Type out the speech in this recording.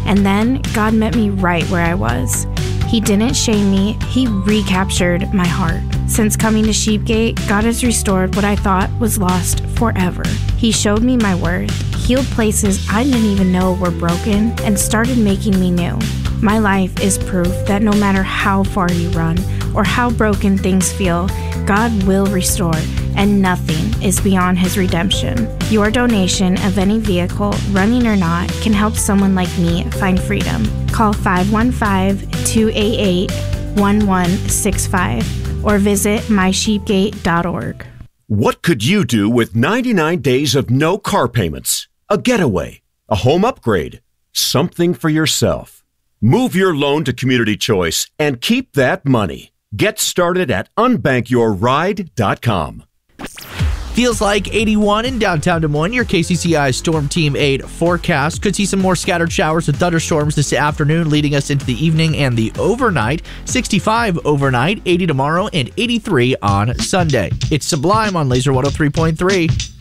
And then God met me right where I was. He didn't shame me, He recaptured my heart. Since coming to Sheepgate, God has restored what I thought was lost forever. He showed me my worth, healed places I didn't even know were broken, and started making me new. My life is proof that no matter how far you run or how broken things feel, God will restore, and nothing is beyond His redemption. Your donation of any vehicle, running or not, can help someone like me find freedom. Call 515-288-1165 or visit mysheepgate.org. What could you do with 99 days of no car payments? A getaway, a home upgrade, something for yourself. Move your loan to Community Choice and keep that money. Get started at unbankyourride.com. Feels like 81 in downtown Des Moines. Your KCCI Storm Team 8 forecast could see some more scattered showers with thunderstorms this afternoon, leading us into the evening and the overnight. 65 overnight, 80 tomorrow, and 83 on Sunday. It's Sublime on Laser 103.3.